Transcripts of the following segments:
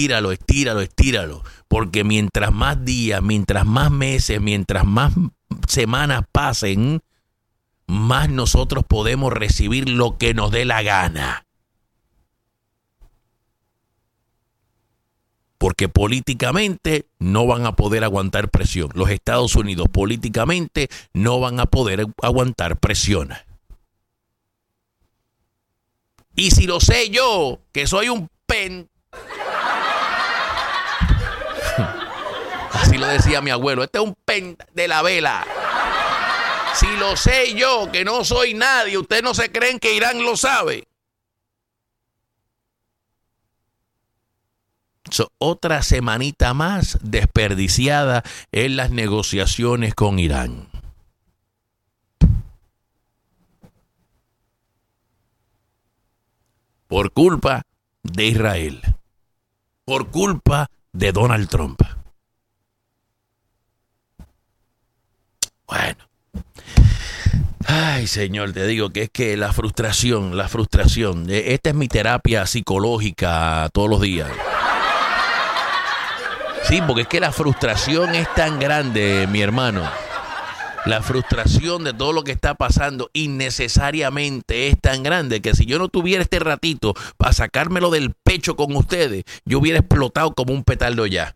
estíralo. Porque mientras más días, mientras más meses, mientras más semanas pasen, más nosotros podemos recibir lo que nos dé la gana. Porque políticamente no van a poder aguantar presión. Los Estados Unidos políticamente no van a poder aguantar presión. Y si lo sé yo, que soy un así lo decía mi abuelo, este es un de la vela. Si lo sé yo, que no soy nadie, ustedes no se creen que Irán lo sabe. Otra semanita más desperdiciada en las negociaciones con Irán. Por culpa de Israel. Por culpa de Donald Trump. Bueno. Ay, señor, te digo que es que la frustración. Esta es mi terapia psicológica todos los días. Sí, porque es que la frustración es tan grande, mi hermano. La frustración de todo lo que está pasando innecesariamente es tan grande que si yo no tuviera este ratito para sacármelo del pecho con ustedes, yo hubiera explotado como un petardo ya.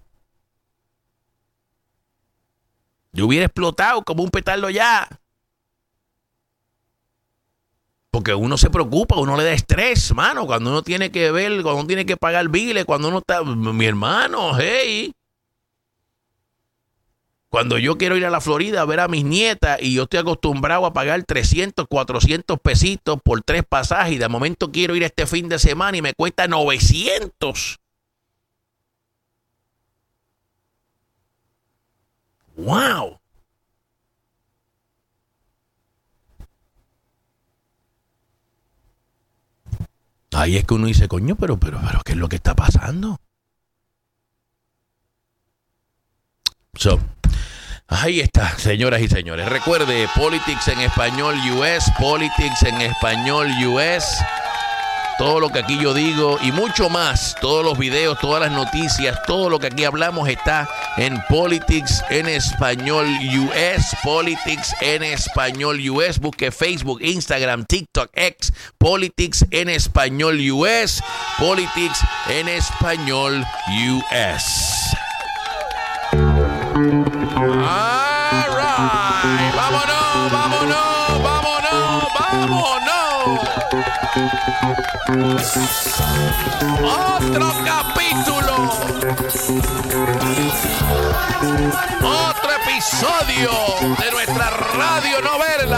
Porque uno se preocupa, uno le da estrés, mano, cuando uno tiene que ver, cuando uno tiene que pagar biles, cuando uno está, mi hermano, hey. Cuando yo quiero ir a la Florida a ver a mis nietas y yo estoy acostumbrado a pagar 300, 400 pesitos por 3 pasajes y de momento quiero ir este fin de semana y me cuesta 900. ¡Wow! Ahí es que uno dice, coño, pero, ¿qué es lo que está pasando? Ahí está, señoras y señores. Recuerde, Politics en Español US, Politics en Español US. Todo lo que aquí yo digo y mucho más, todos los videos, todas las noticias, todo lo que aquí hablamos está en Politics en Español US, Politics en Español US. Busque Facebook, Instagram, TikTok, X, Politics en Español US, Politics en Español US. All right. Vámonos. Otro capítulo. Otro episodio de nuestra radionovela.